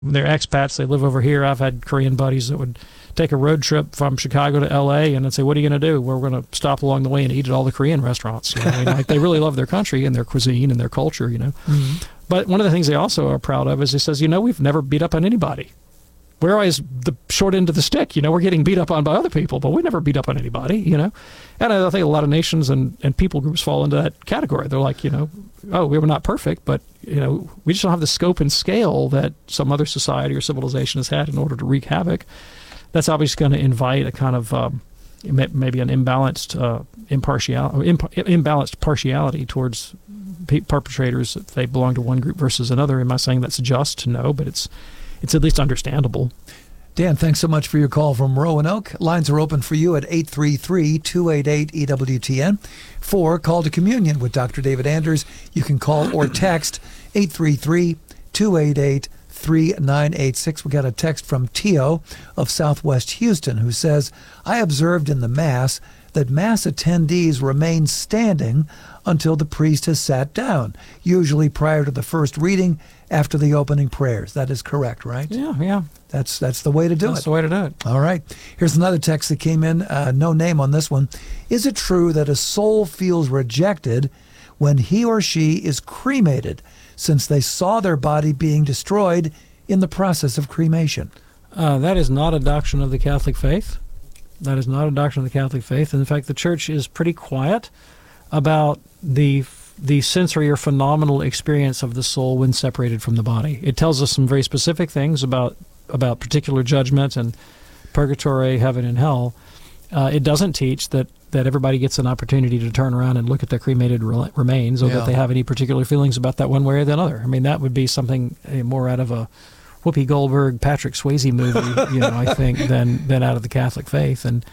They're expats. They live over here. I've had Korean buddies that would take a road trip from Chicago to L.A. and then say, what are you going to do? Well, we're going to stop along the way and eat at all the Korean restaurants. You know? I mean, like, they really love their country and their cuisine and their culture, you know. Mm-hmm. But one of the things they also are proud of is he says, we've never beat up on anybody. We're always the short end of the stick. We're getting beat up on by other people, but we never beat up on anybody, And I think a lot of nations and people groups fall into that category. They're like, oh, we were not perfect, but, we just don't have the scope and scale that some other society or civilization has had in order to wreak havoc. That's obviously going to invite a kind of maybe an imbalanced partiality towards perpetrators if they belong to one group versus another. Am I saying that's just? No, but it's at least understandable. Dan, thanks so much for your call from Roanoke. Lines are open for you at 833-288-EWTN. For Call to Communion with Dr. David Anders, you can call or text 833-288-3986. We got a text from Tio of Southwest Houston who says, I observed in the Mass that Mass attendees remain standing until the priest has sat down, usually prior to the first reading after the opening prayers. That is correct, right? Yeah. That's the way to do it. That's the way to do it. All right. Here's another text that came in. No name on this one. Is it true that a soul feels rejected when he or she is cremated, since they saw their body being destroyed in the process of cremation? That is not a doctrine of the Catholic faith. That is not a doctrine of the Catholic faith. In fact, the Church is pretty quiet about the sensory or phenomenal experience of the soul when separated from the body. It tells us some very specific things about particular judgment and purgatory, heaven and hell. It doesn't teach that everybody gets an opportunity to turn around and look at their cremated remains, or that they have any particular feelings about that one way or the other. I mean, that would be something more out of a Whoopi Goldberg, Patrick Swayze movie, I think, than out of the Catholic faith. And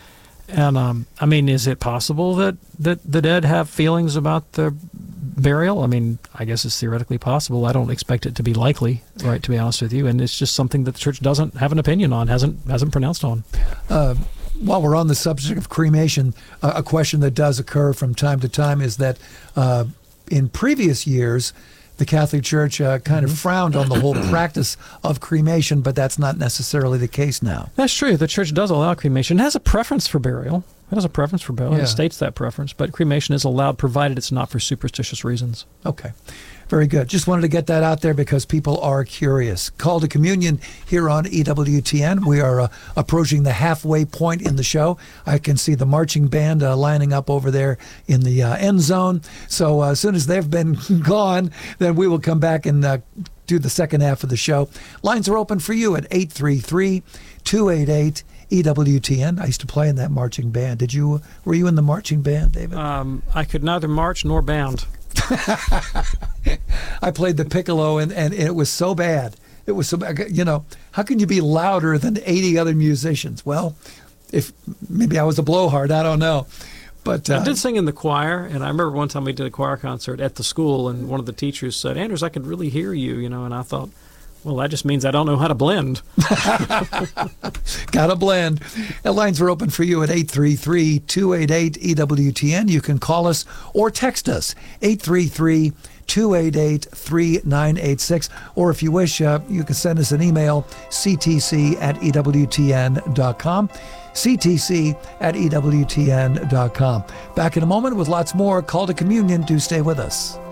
I mean, is it possible that the dead have feelings about their burial? I mean, I guess it's theoretically possible. I don't expect it to be likely, right, to be honest with you. And it's just something that the Church doesn't have an opinion on, hasn't pronounced on. While we're on the subject of cremation, a question that does occur from time to time is that in previous years, the Catholic Church kind of frowned on the whole practice of cremation, but that's not necessarily the case now. That's true. The Church does allow cremation. It has a preference for burial. It states that preference, but cremation is allowed provided it's not for superstitious reasons. Okay. Very good. Just wanted to get that out there because people are curious. Call to Communion here on EWTN. We are approaching the halfway point in the show. I can see the marching band lining up over there in the end zone. So as soon as they've been gone, then we will come back and do the second half of the show. Lines are open for you at 833-288-EWTN. I used to play in that marching band. Were you in the marching band, David? I could neither march nor band. I played the piccolo, and it was so bad. It was so bad. How can you be louder than 80 other musicians? Well, if maybe I was a blowhard, I don't know. But I did sing in the choir, and I remember one time we did a choir concert at the school, and one of the teachers said, Anders, I could really hear you, and I thought, well, that just means I don't know how to blend. Gotta blend. The lines are open for you at 833-288-EWTN. You can call us or text us, 833-288-3986. Or if you wish, you can send us an email, ctc@ewtn.com. ctc@ewtn.com. Back in a moment with lots more. Call to Communion. Do stay with us.